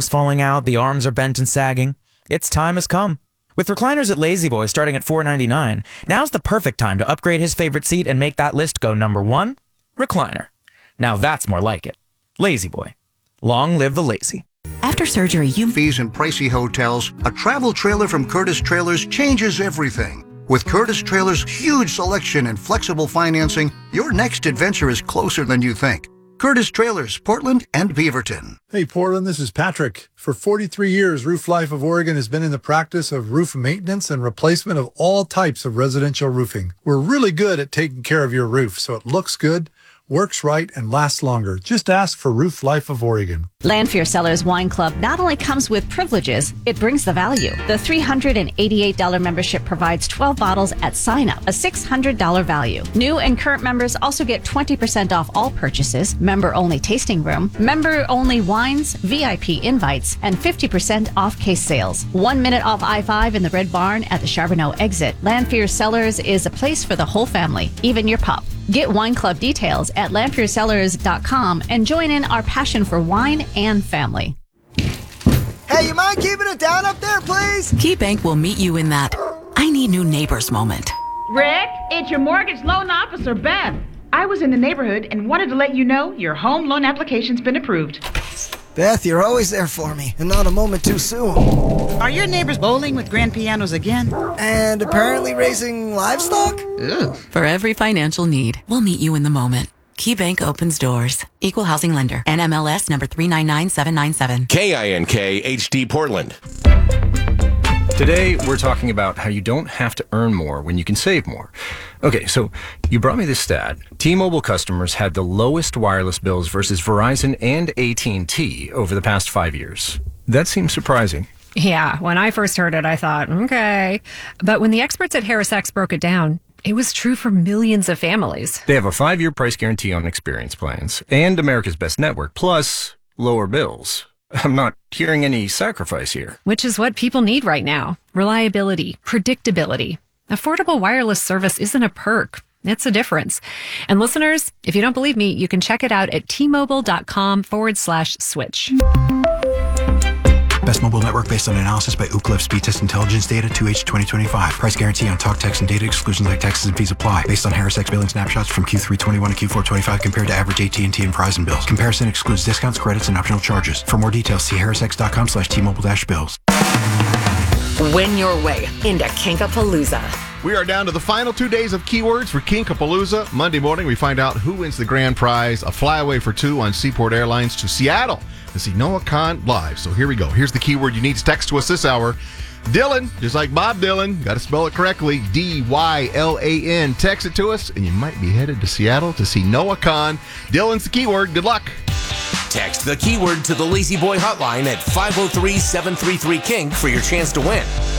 legs falling out, the arms are bent and sagging. Its time has come. With recliners at La-Z-Boy starting at $4.99, now's the perfect time to upgrade his favorite seat and make that list go number 1, recliner. Now that's more like it. La-Z-Boy. Long live the lazy. After surgery, fees and pricey hotels, a travel trailer from Curtis Trailers changes everything. With Curtis Trailers' huge selection and flexible financing, your next adventure is closer than you think. Curtis Trailers, Portland and Beaverton. Hey, Portland, this is Patrick. For 43 years, Roof Life of Oregon has been in the practice of roof maintenance and replacement of all types of residential roofing. We're really good at taking care of your roof so it looks good, works right, and lasts longer. Just ask for Roof Life of Oregon. Lanphier Cellars Wine Club not only comes with privileges, it brings the value. The $388 membership provides 12 bottles at sign-up, a $600 value. New and current members also get 20% off all purchases, member-only tasting room, member-only wines, VIP invites, and 50% off case sales. 1 minute off I-5 in the Red Barn at the Charbonneau exit. Lanphier Cellars is a place for the whole family, even your pup. Get wine club details at lanphiercellars.com and join in our passion for wine and family. Hey, you mind keeping it down up there, please? KeyBank will meet you in that I need new neighbors moment. Rick, it's your mortgage loan officer, Beth. I was in the neighborhood and wanted to let you know your home loan application's been approved. Beth, you're always there for me, and not a moment too soon. Are your neighbors bowling with grand pianos again? And apparently raising livestock? Ugh. For every financial need, we'll meet you in the moment. KeyBank opens doors. Equal housing lender. NMLS number 399797. KINK HD Portland. Today, we're talking about how you don't have to earn more when you can save more. Okay, so you brought me this stat. T-Mobile customers had the lowest wireless bills versus Verizon and AT&T over the past 5 years. That seems surprising. Yeah, when I first heard it, I thought, okay. But when the experts at HarrisX broke it down, it was true for millions of families. They have a 5-year price guarantee on experience plans and America's Best Network, plus lower bills. I'm not hearing any sacrifice here. Which is what people need right now. Reliability, predictability. Affordable wireless service isn't a perk. It's a difference. And listeners, if you don't believe me, you can check it out at tmobile.com/switch. Best mobile network based on analysis by Ookla Speed Test Intelligence Data 2H 2025. Price guarantee on talk, text, and data exclusions like taxes and fees apply. Based on HarrisX billing snapshots from Q3 21 to Q4 25 compared to average AT&T and Verizon bills. Comparison excludes discounts, credits, and optional charges. For more details, see harrisx.com/T-Mobile-bills. Win your way into Kinkapalooza. We are down to the final 2 days of keywords for Kinkapalooza. Monday morning, we find out who wins the grand prize, a flyaway for 2 on Seaport Airlines to Seattle to see Noah Kahan live. So here we go. Here's the keyword you need to text to us this hour. Dylan, just like Bob Dylan, got to spell it correctly, D-Y-L-A-N. Text it to us, and you might be headed to Seattle to see Noah Kahan. Dylan's the keyword. Good luck. Text the keyword to the La-Z-Boy hotline at 503-733-KINK for your chance to win.